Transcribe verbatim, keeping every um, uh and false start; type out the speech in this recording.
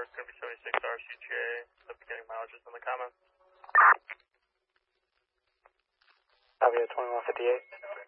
it's going to be seventy-six R C G A, the beginning mileages in the comments. Copy at twenty-one fifty-eight.